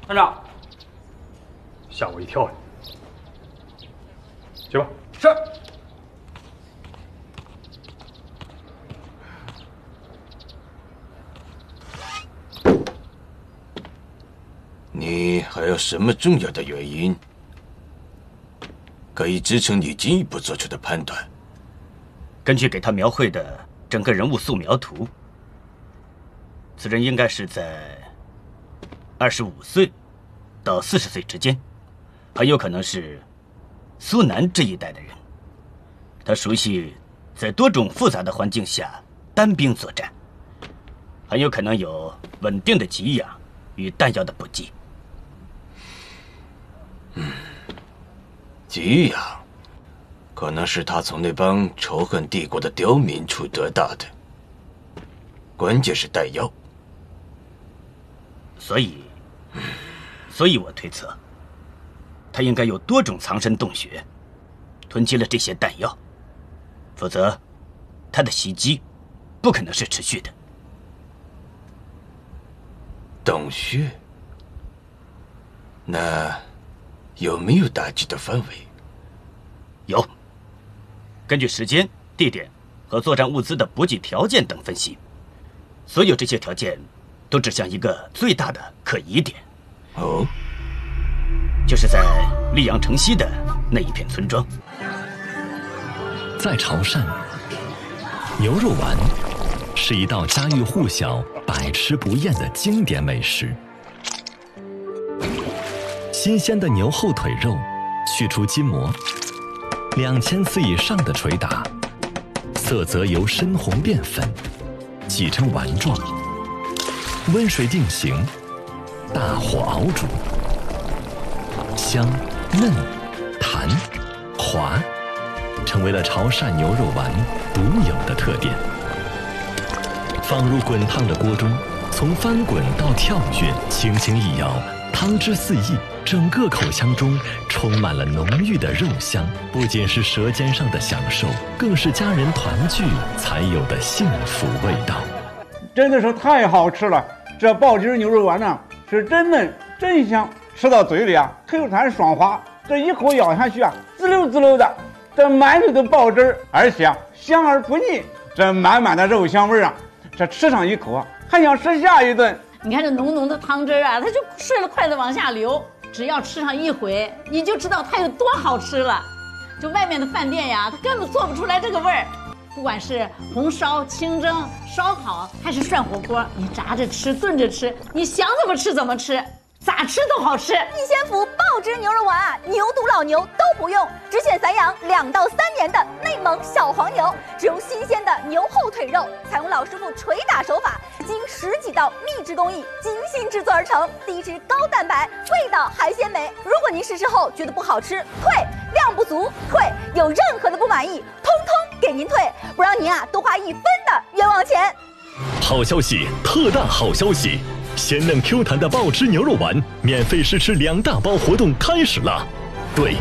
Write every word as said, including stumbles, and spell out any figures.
团长， 吓我一跳呀！去吧。 是。 你还有什么重要的原因可以支撑你进一步做出的判断？ 根据给他描绘的整个人物素描图，此人应该是在二十五岁到四十岁之间，很有可能是苏南这一带的人。他熟悉在多种复杂的环境下单兵作战，很有可能有稳定的给养与弹药的补给。 嗯，给养可能是他从那帮仇恨帝国的刁民处得到的，关键是弹药。 所以，所以我推测，他应该有多种藏身洞穴，囤积了这些弹药，否则，他的袭击不可能是持续的。 洞穴？那有没有打击的范围？ 有。根据时间、地点和作战物资的补给条件等分析，所有这些条件都指向一个最大的可疑点。 哦， 就是在溧阳城西的那一片村庄。 在潮汕，牛肉丸是一道家喻户晓、百吃不厌的经典美食。新鲜的牛后腿肉，去除筋膜，两千次以上的捶打，色泽由深红变粉，挤成丸状，温水定型，大火熬煮，香、嫩、弹、滑，成为了潮汕牛肉丸独有的特点。放入滚烫的锅中，从翻滚到跳跃，轻轻一摇，汤汁四溢，整个口腔中充满了浓郁的肉香，不仅是舌尖上的享受，更是家人团聚才有的幸福味道。 真的是太好吃了！这爆汁牛肉丸呢，是真嫩真香，吃到嘴里啊，Q 弹爽滑，这一口咬下去啊，滋溜滋溜的，这满嘴的爆汁，而且啊香而不腻，这满满的肉香味啊，这吃上一口啊，还想吃下一顿。 你看这浓浓的汤汁啊，它就顺着筷子往下流，只要吃上一回，你就知道它有多好吃了。就外面的饭店呀，它根本做不出来这个味儿。不管是红烧、清蒸、烧烤，还是涮火锅，你炸着吃、炖着吃，你想怎么吃怎么吃，咋吃都好吃。 一仙府爆汁牛肉丸啊，牛犊老牛都不用，只选散养两到三年的内蒙小黄牛，只用新鲜的牛后腿肉，采用老师傅捶打手法，经十几道秘制工艺精心制作而成，低脂高蛋白，味道还鲜美。如果您试吃后觉得不好吃，退；量不足，退；有任何的不满意，通通给您退，不让您啊多花一分的冤枉钱。 好消息，特大好消息！鲜嫩 Q 弹的爆汁牛肉丸，免费试吃两大包活动开始了。对。